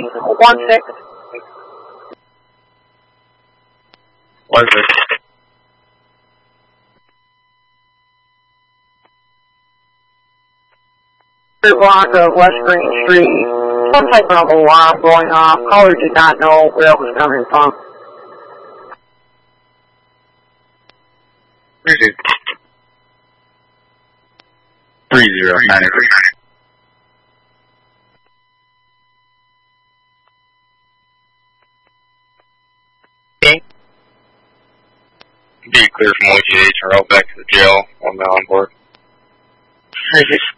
16. What is it? Block of West Green Street. Some type of alarm going off. Caller did not know where it was coming from. 3093. Okay. Be clear from OGH and route back to the jail. 1 mile on board. Is it